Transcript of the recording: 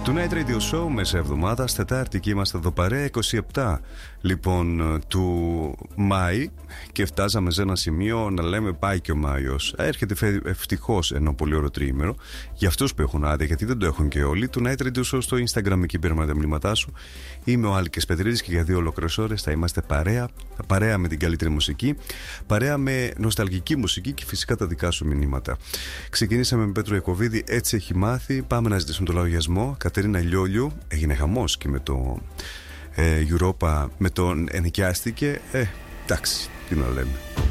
Tonight Radio Show, μέσα εβδομάδα, Τετάρτη και είμαστε εδώ παρέα 27 λοιπόν του Μάη και φτάσαμε σε ένα σημείο να λέμε πάει και ο Μάιος. Έρχεται ευτυχώς ένα πολύ ωραίο τριήμερο για αυτούς που έχουν άδεια, γιατί δεν το έχουν και όλοι. Tonight Radio Show στο Instagram, εκεί πήραμε τα μηνύματά σου. Είμαι ο Άλκης Πετρίδης και για 2 ολόκληρες ώρες θα είμαστε παρέα με την καλύτερη μουσική, παρέα με νοσταλγική μουσική και φυσικά τα δικά σου μηνύματα. Ξεκινήσαμε με Πέτρο Ιακωβίδη, έτσι έχει μάθει. Πάμε να ζητήσουμε το λογαριασμό. Κατερίνα Λιόλιου, έγινε χαμός και με το Europa, με τον ενοικιάστηκε. Εντάξει, τι να λέμε.